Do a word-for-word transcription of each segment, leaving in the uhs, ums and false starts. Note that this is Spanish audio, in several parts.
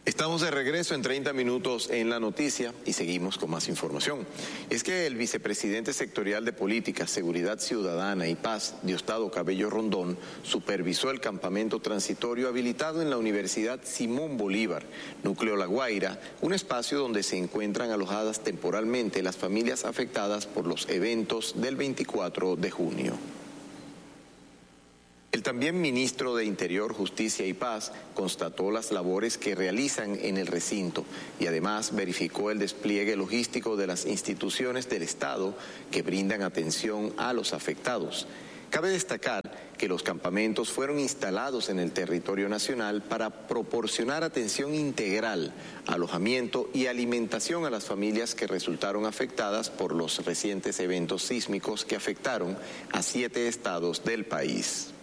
Estamos de regreso en treinta minutos en la noticia y seguimos con más información. Es que el vicepresidente sectorial de Política, Seguridad Ciudadana y Paz, Diosdado Cabello Rondón, supervisó el campamento transitorio habilitado en la Universidad Simón Bolívar, Núcleo La Guaira, un espacio donde se encuentran alojadas temporalmente las familias afectadas por los eventos del veinticuatro de junio. El también ministro de Interior, Justicia y Paz constató las labores que realizan en el recinto y además verificó el despliegue logístico de las instituciones del Estado que brindan atención a los afectados. Cabe destacar que los campamentos fueron instalados en el territorio nacional para proporcionar atención integral, alojamiento y alimentación a las familias que resultaron afectadas por los recientes eventos sísmicos que afectaron a siete estados del país.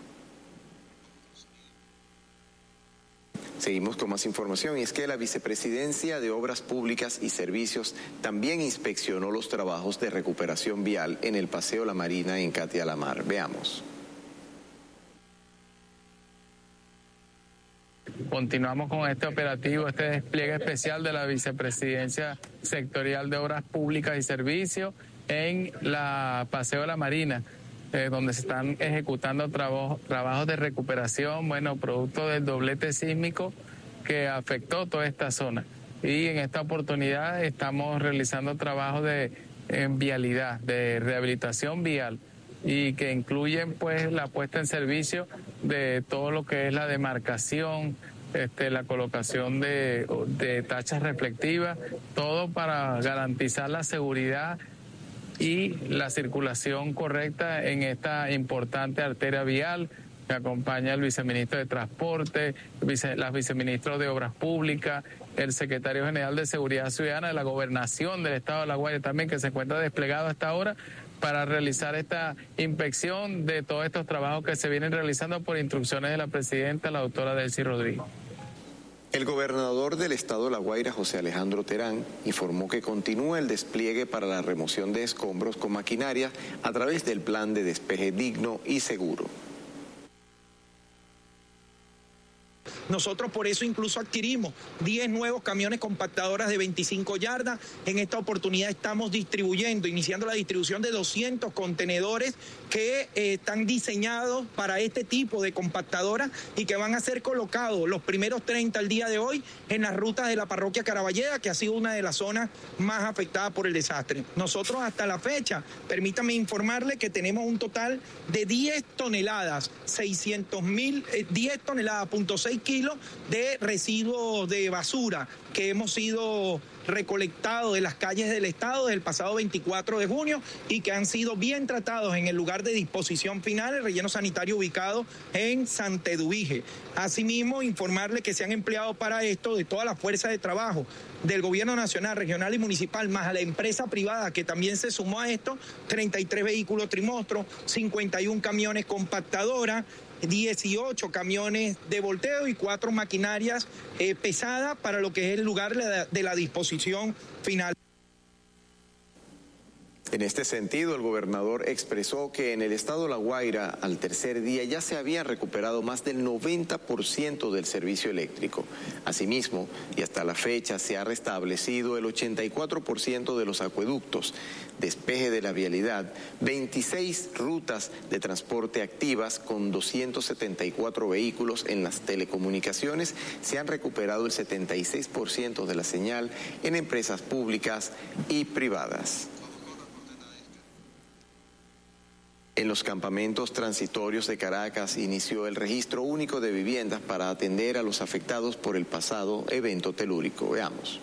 Seguimos con más información y es que la Vicepresidencia de Obras Públicas y Servicios también inspeccionó los trabajos de recuperación vial en el Paseo La Marina en Catia La Mar. Veamos. Continuamos con este operativo, este despliegue especial de la Vicepresidencia Sectorial de Obras Públicas y Servicios en la Paseo La Marina, Eh, donde se están ejecutando trabajo, trabajos de recuperación, bueno, producto del doblete sísmico que afectó toda esta zona. Y en esta oportunidad estamos realizando trabajos de en vialidad, de rehabilitación vial, y que incluyen pues la puesta en servicio de todo lo que es la demarcación, este, la colocación de, de tachas reflectivas, todo para garantizar la seguridad y la circulación correcta en esta importante arteria vial. Me acompaña el viceministro de Transporte, vice, las viceministros de Obras Públicas, el secretario general de Seguridad Ciudadana de la Gobernación del Estado de La Guaira también, que se encuentra desplegado hasta ahora para realizar esta inspección de todos estos trabajos que se vienen realizando por instrucciones de la presidenta, la doctora Delcy Rodríguez. El gobernador del estado de La Guaira, José Alejandro Terán, informó que continúa el despliegue para la remoción de escombros con maquinaria a través del plan de despeje digno y seguro. Nosotros por eso incluso adquirimos diez nuevos camiones compactadoras de veinticinco yardas. En esta oportunidad estamos distribuyendo, iniciando la distribución de doscientos contenedores que eh, están diseñados para este tipo de compactadoras y que van a ser colocados los primeros treinta al día de hoy en las rutas de la parroquia Caraballeda, que ha sido una de las zonas más afectadas por el desastre. Nosotros hasta la fecha, permítame informarle que tenemos un total de diez toneladas, seiscientos mil, eh, diez toneladas, punto seis kilos de residuos de basura que hemos sido recolectados de las calles del estado desde el pasado veinticuatro de junio y que han sido bien tratados en el lugar de disposición final, el relleno sanitario ubicado en Santeduvige. Asimismo, informarle que se han empleado para esto de toda la fuerza de trabajo del gobierno nacional, regional y municipal, más a la empresa privada que también se sumó a esto, treinta y tres vehículos trimostros, cincuenta y uno camiones compactadoras, dieciocho camiones de volteo y cuatro maquinarias eh, pesadas para lo que es el lugar de la, de la disposición final. En este sentido, el gobernador expresó que en el estado de La Guaira, al tercer día, ya se había recuperado más del noventa por ciento del servicio eléctrico. Asimismo, y hasta la fecha, se ha restablecido el ochenta y cuatro por ciento de los acueductos, despeje de la vialidad, veintiséis rutas de transporte activas con doscientos setenta y cuatro vehículos en las telecomunicaciones, se han recuperado el setenta y seis por ciento de la señal en empresas públicas y privadas. En los campamentos transitorios de Caracas inició el registro único de viviendas para atender a los afectados por el pasado evento telúrico. Veamos.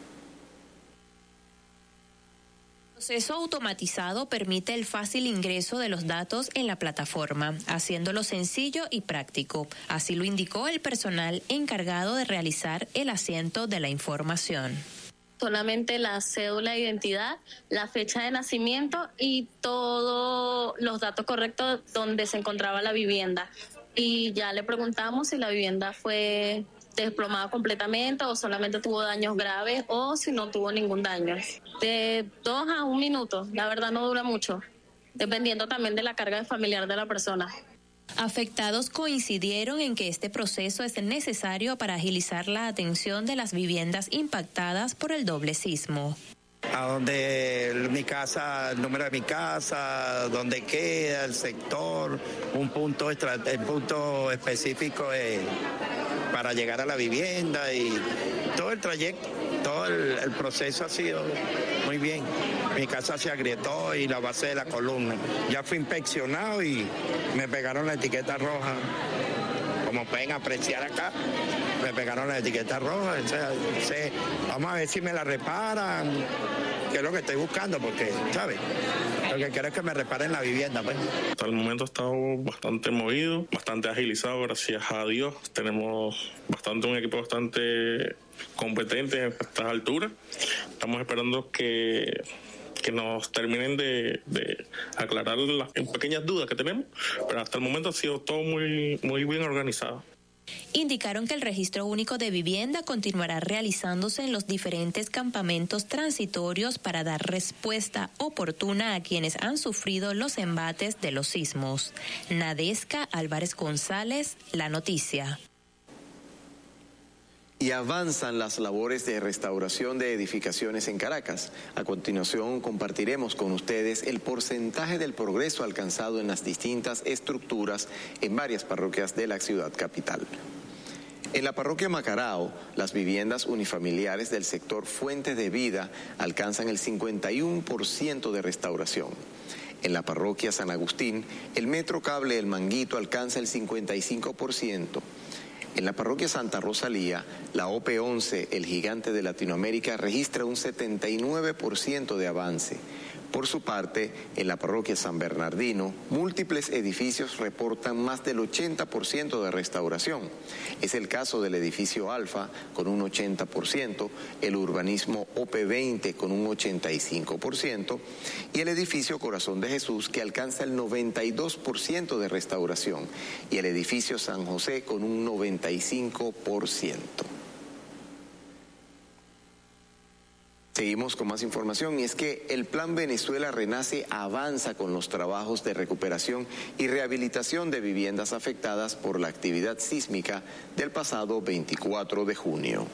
El proceso automatizado permite el fácil ingreso de los datos en la plataforma, haciéndolo sencillo y práctico. Así lo indicó el personal encargado de realizar el asiento de la información. Solamente la cédula de identidad, la fecha de nacimiento y todos los datos correctos donde se encontraba la vivienda. Y ya le preguntamos si la vivienda fue desplomada completamente o solamente tuvo daños graves o si no tuvo ningún daño. De dos a un minuto, la verdad no dura mucho, dependiendo también de la carga familiar de la persona. Afectados coincidieron en que este proceso es necesario para agilizar la atención de las viviendas impactadas por el doble sismo. A donde mi casa, el número de mi casa, donde queda, el sector, un punto, el punto específico eh, para llegar a la vivienda y todo el trayecto, todo el, el proceso ha sido muy bien. Mi casa se agrietó y la base de la columna. Ya fui inspeccionado y me pegaron la etiqueta roja. Como pueden apreciar acá, me pegaron la etiqueta roja. O sea, o sea, vamos a ver si me la reparan, que es lo que estoy buscando, porque, ¿sabes? Lo que quiero es que me reparen la vivienda, pues. Hasta el momento ha estado bastante movido, bastante agilizado, gracias a Dios. Tenemos bastante un equipo bastante competente a estas alturas. Estamos esperando que... que nos terminen de, de aclarar las pequeñas dudas que tenemos, pero hasta el momento ha sido todo muy, muy bien organizado. Indicaron que el registro único de vivienda continuará realizándose en los diferentes campamentos transitorios para dar respuesta oportuna a quienes han sufrido los embates de los sismos. Nadesca Álvarez González, La Noticia. Y avanzan las labores de restauración de edificaciones en Caracas. A continuación compartiremos con ustedes el porcentaje del progreso alcanzado en las distintas estructuras en varias parroquias de la ciudad capital. En la parroquia Macarao, las viviendas unifamiliares del sector Fuente de Vida alcanzan el cincuenta y uno por ciento de restauración. En la parroquia San Agustín, el metro cable El Manguito alcanza el cincuenta y cinco por ciento. En la parroquia Santa Rosalía, la O P once, el gigante de Latinoamérica, registra un setenta y nueve por ciento de avance. Por su parte, en la parroquia San Bernardino, múltiples edificios reportan más del ochenta por ciento de restauración. Es el caso del edificio Alfa, con un ochenta por ciento, el urbanismo O P veinte, con un ochenta y cinco por ciento, y el edificio Corazón de Jesús, que alcanza el noventa y dos por ciento de restauración, y el edificio San José, con un noventa y cinco por ciento. Seguimos con más información y es que el Plan Venezuela Renace avanza con los trabajos de recuperación y rehabilitación de viviendas afectadas por la actividad sísmica del pasado veinticuatro de junio.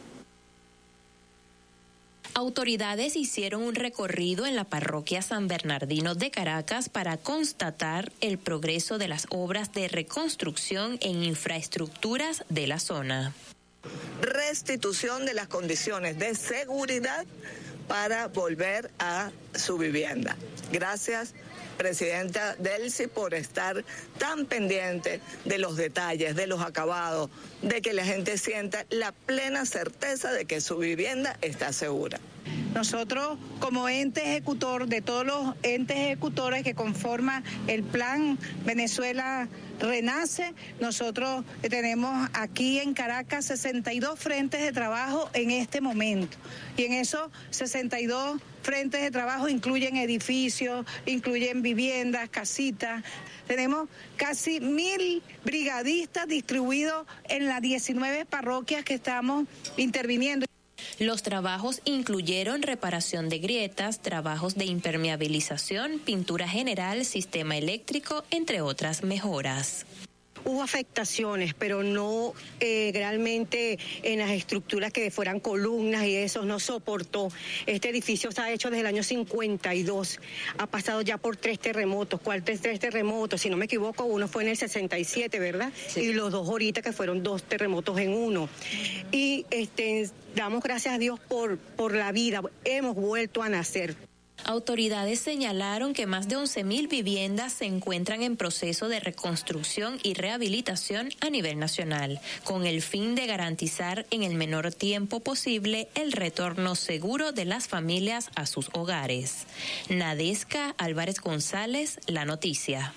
Autoridades hicieron un recorrido en la parroquia San Bernardino de Caracas para constatar el progreso de las obras de reconstrucción en infraestructuras de la zona. Restitución de las condiciones de seguridad para volver a su vivienda. Gracias, presidenta Delcy, por estar tan pendiente de los detalles, de los acabados, de que la gente sienta la plena certeza de que su vivienda está segura. Nosotros, como ente ejecutor de todos los entes ejecutores que conforman el Plan Venezuela Renace, nosotros tenemos aquí en Caracas sesenta y dos frentes de trabajo en este momento. Y en esos sesenta y dos frentes de trabajo incluyen edificios, incluyen viviendas, casitas. Tenemos casi mil brigadistas distribuidos en las diecinueve parroquias que estamos interviniendo. Los trabajos incluyeron reparación de grietas, trabajos de impermeabilización, pintura general, sistema eléctrico, entre otras mejoras. Hubo afectaciones, pero no eh, realmente en las estructuras que fueran columnas y eso no soportó. Este edificio está hecho desde el año cincuenta y dos. Ha pasado ya por tres terremotos. ¿Cuál tres, tres terremotos? Si no me equivoco, uno fue en el sesenta y siete, ¿verdad? Sí. Y los dos ahorita que fueron dos terremotos en uno. Y este, damos gracias a Dios por, por la vida. Hemos vuelto a nacer. Autoridades señalaron que más de once mil viviendas se encuentran en proceso de reconstrucción y rehabilitación a nivel nacional, con el fin de garantizar en el menor tiempo posible el retorno seguro de las familias a sus hogares. Nadesca Álvarez González, La Noticia.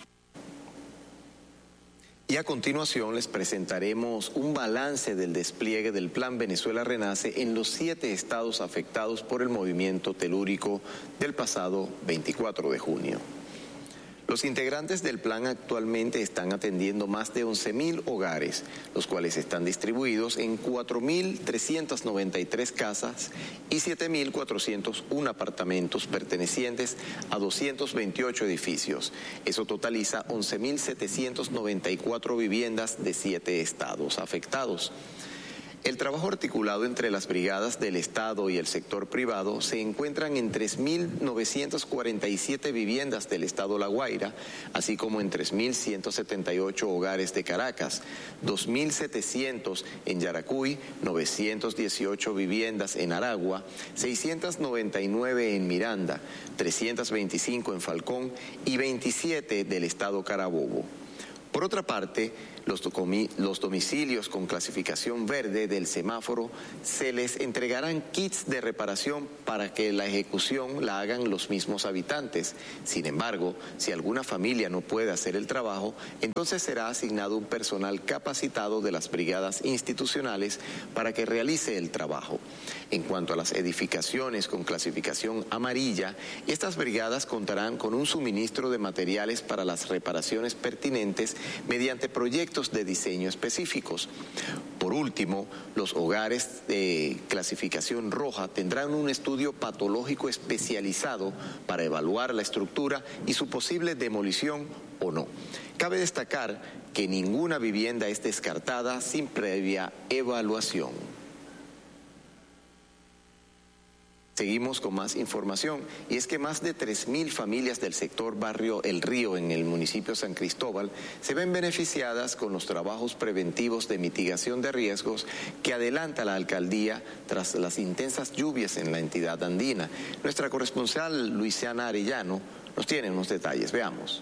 Y a continuación les presentaremos un balance del despliegue del Plan Venezuela Renace en los siete estados afectados por el movimiento telúrico del pasado veinticuatro de junio. Los integrantes del plan actualmente están atendiendo más de once mil hogares, los cuales están distribuidos en cuatro mil trescientas noventa y tres casas y siete mil cuatrocientos uno apartamentos pertenecientes a doscientos veintiocho edificios. Eso totaliza once mil setecientas noventa y cuatro viviendas de siete estados afectados. El trabajo articulado entre las brigadas del Estado y el sector privado se encuentran en tres mil novecientas cuarenta y siete viviendas del Estado La Guaira, así como en tres mil ciento setenta y ocho hogares de Caracas, dos mil setecientos en Yaracuy, novecientas dieciocho viviendas en Aragua, seiscientas noventa y nueve en Miranda, trescientas veinticinco en Falcón y veintisiete del Estado Carabobo. Por otra parte, los, los domicilios con clasificación verde del semáforo se les entregarán kits de reparación para que la ejecución la hagan los mismos habitantes. Sin embargo, si alguna familia no puede hacer el trabajo, entonces será asignado un personal capacitado de las brigadas institucionales para que realice el trabajo. En cuanto a las edificaciones con clasificación amarilla, estas brigadas contarán con un suministro de materiales para las reparaciones pertinentes mediante proyectos de diseño específicos. Por último, los hogares de clasificación roja tendrán un estudio patológico especializado para evaluar la estructura y su posible demolición o no. Cabe destacar que ninguna vivienda es descartada sin previa evaluación. Seguimos con más información, y es que más de tres mil familias del sector Barrio El Río en el municipio San Cristóbal se ven beneficiadas con los trabajos preventivos de mitigación de riesgos que adelanta la alcaldía tras las intensas lluvias en la entidad andina. Nuestra corresponsal Luisiana Arellano nos tiene unos detalles, veamos.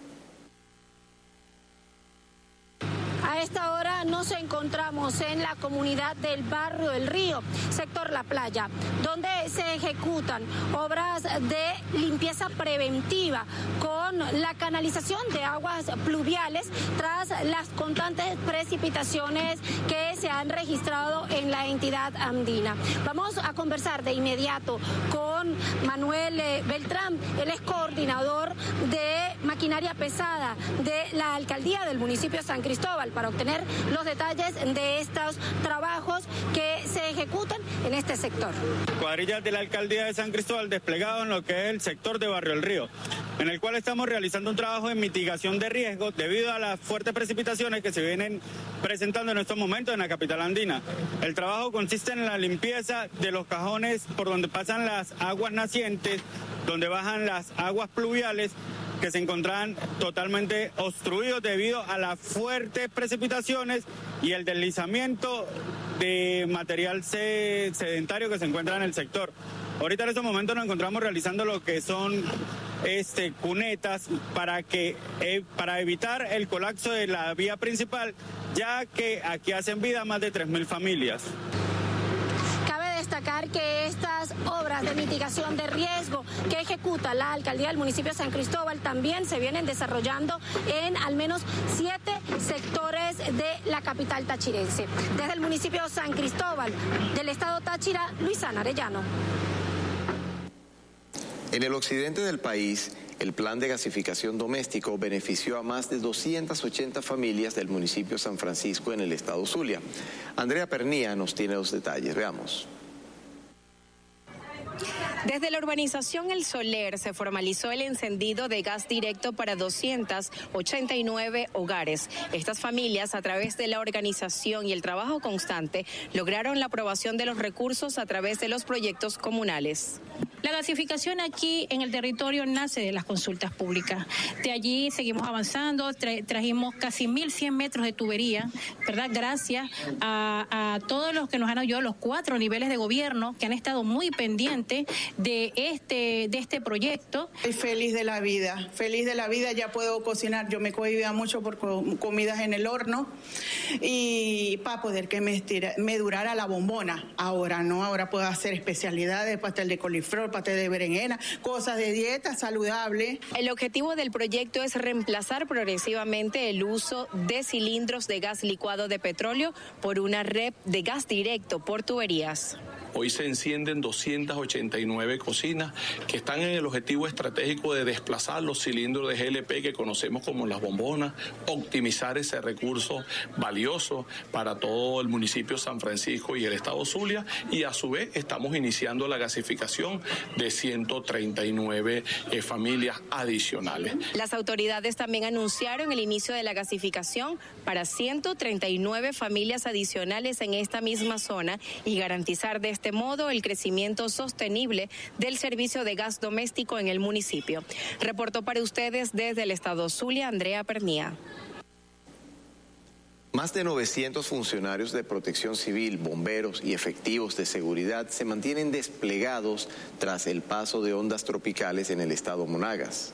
A esta hora nos encontramos en la comunidad del Barrio El Río, sector La Playa, donde se ejecutan obras de limpieza preventiva con la canalización de aguas pluviales tras las constantes precipitaciones que se han registrado en la entidad andina. Vamos a conversar de inmediato con Manuel Beltrán, él es coordinador de maquinaria pesada de la alcaldía del municipio de San Cristóbal, para obtener los detalles de estos trabajos que se ejecutan en este sector. Cuadrillas de la alcaldía de San Cristóbal desplegados en lo que es el sector de Barrio El Río, en el cual estamos realizando un trabajo de mitigación de riesgos debido a las fuertes precipitaciones que se vienen presentando en estos momentos en la capital andina. El trabajo consiste en la limpieza de los cajones por donde pasan las aguas nacientes, donde bajan las aguas pluviales, que se encontraban totalmente obstruidos debido a las fuertes precipitaciones y el deslizamiento de material sedentario que se encuentra en el sector. Ahorita en estos momentos nos encontramos realizando lo que son este, cunetas para, que, eh, para evitar el colapso de la vía principal, ya que aquí hacen vida más de tres mil familias. Destacar que estas obras de mitigación de riesgo que ejecuta la alcaldía del municipio de San Cristóbal también se vienen desarrollando en al menos siete sectores de la capital tachirense. Desde el municipio de San Cristóbal del estado Táchira, Luisiana Arellano. En el occidente del país, el plan de gasificación doméstico benefició a más de doscientas ochenta familias del municipio San Francisco en el estado Zulia. Andrea Pernía nos tiene los detalles, veamos. Desde la urbanización El Soler se formalizó el encendido de gas directo para doscientos ochenta y nueve hogares. Estas familias, a través de la organización y el trabajo constante, lograron la aprobación de los recursos a través de los proyectos comunales. La gasificación aquí en el territorio nace de las consultas públicas. De allí seguimos avanzando, tra trajimos casi mil cien metros de tubería, ¿verdad? Gracias a, a todos los que nos han ayudado, los cuatro niveles de gobierno que han estado muy pendientes de este, de este proyecto. Estoy feliz de la vida, feliz de la vida, ya puedo cocinar. Yo me cohibía mucho por co comidas en el horno y para poder que me, estira, me durara la bombona. Ahora no, ahora puedo hacer especialidades, pastel de coliflor, pastel de berenjena, cosas de dieta saludable. El objetivo del proyecto es reemplazar progresivamente el uso de cilindros de gas licuado de petróleo por una red de gas directo por tuberías. Hoy se encienden doscientas ochenta y nueve cocinas que están en el objetivo estratégico de desplazar los cilindros de G L P que conocemos como las bombonas, optimizar ese recurso valioso para todo el municipio de San Francisco y el estado Zulia, y a su vez estamos iniciando la gasificación de ciento treinta y nueve eh, familias adicionales. Las autoridades también anunciaron el inicio de la gasificación para ciento treinta y nueve familias adicionales en esta misma zona y garantizar de este modo el crecimiento sostenible del servicio de gas doméstico en el municipio. Reportó para ustedes desde el estado Zulia, Andrea Pernía. Más de novecientos funcionarios de protección civil, bomberos y efectivos de seguridad se mantienen desplegados tras el paso de ondas tropicales en el estado Monagas.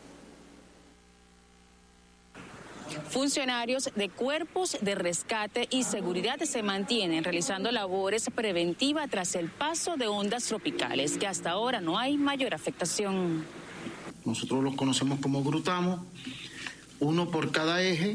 Funcionarios de cuerpos de rescate y seguridad se mantienen realizando labores preventivas tras el paso de ondas tropicales, que hasta ahora no hay mayor afectación. Nosotros los conocemos como Grutamo, uno por cada eje.